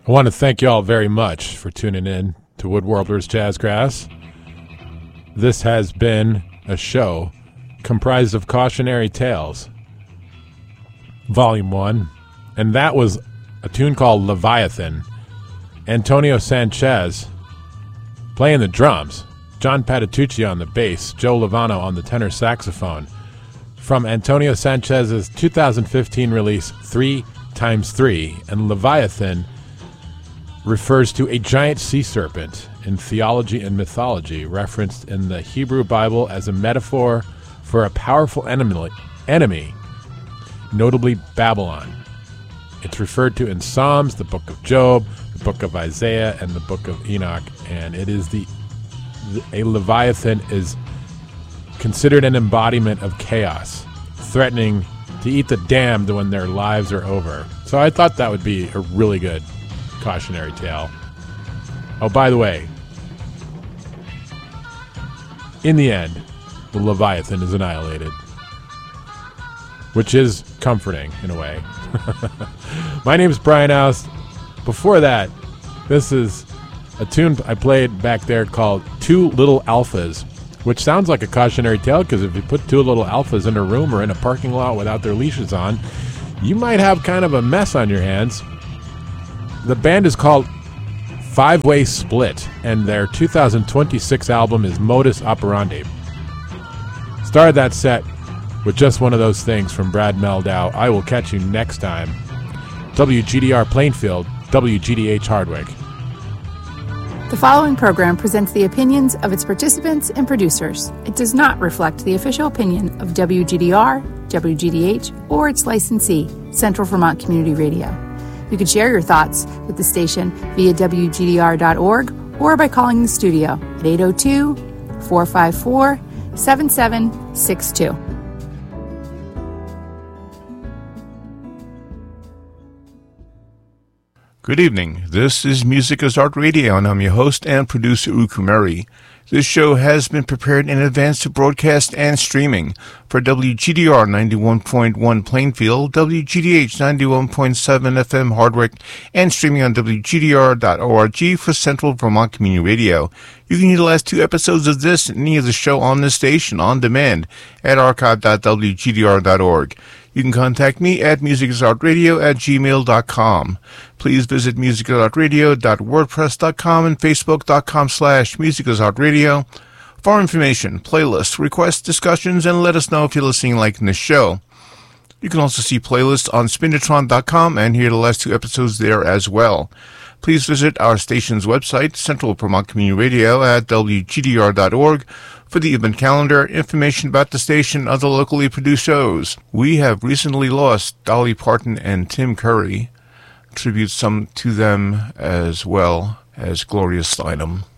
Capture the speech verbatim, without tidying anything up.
I want to thank you all very much for tuning in to Woodworlders Jazzgrass. This has been a show comprised of cautionary tales, Volume one, and that was a tune called Leviathan. Antonio Sanchez playing the drums, John Patitucci on the bass, Joe Lovano on the tenor saxophone, from Antonio Sanchez's two thousand fifteen release three times three, and Leviathan refers to a giant sea serpent in theology and mythology, referenced in the Hebrew Bible as a metaphor for a powerful enemy, enemy, notably Babylon. It's referred to in Psalms, the book of Job, the book of Isaiah, and the book of Enoch, and it is the, a Leviathan is considered an embodiment of chaos, threatening to eat the damned when their lives are over. So I thought that would be a really good cautionary tale. Oh, by the way, in the end, the Leviathan is annihilated, which is comforting in a way. My name is Brian Oust. Before that, this is a tune I played back there called Two Little Alphas, which sounds like a cautionary tale, because if you put two little alphas in a room or in a parking lot without their leashes on, you might have kind of a mess on your hands. The band is called Five Way Split, and their two thousand twenty-six album is Modus Operandi. Started that set with just one of those things from Brad Meldau. I will catch you next time. W G D R Plainfield, W G D H Hardwick. The following program presents the opinions of its participants and producers. It does not reflect the official opinion of W G D R, W G D H, or its licensee, Central Vermont Community Radio. You can share your thoughts with the station via W G D R dot org or by calling the studio at eight oh two, four five four, seven seven six two. Good evening. This is Music is Art Radio, and I'm your host and producer, Ukumeri. This show has been prepared in advance to broadcast and streaming for W G D R ninety-one point one Plainfield, W G D H ninety-one point seven F M Hardwick, and streaming on W G D R dot org for Central Vermont Community Radio. You can hear the last two episodes of this and any of the show on this station on demand at archive dot W G D R dot org. You can contact me at musicisartradio at gmail dot com. Please visit musicisartradio dot wordpress dot com and facebook dot com slash musicisartradio for information, playlists, requests, discussions, and let us know if you're listening and liking this show. You can also see playlists on spinitron dot com and hear the last two episodes there as well. Please visit our station's website, Central Vermont Community Radio, at W G D R dot org for the event calendar, information about the station, and other locally produced shows. We have recently lost Dolly Parton and Tim Curry. Tribute some to them as well as Gloria Steinem.